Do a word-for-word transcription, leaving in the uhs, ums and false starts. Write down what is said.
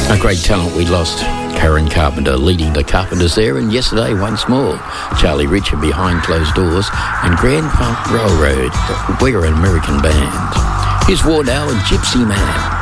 A great talent we lost. Karen Carpenter leading the Carpenters there, and yesterday once more Charlie Richard behind closed doors, and Grand Funk Railroad. We're an American band. Here's Wardell and Gypsy Man.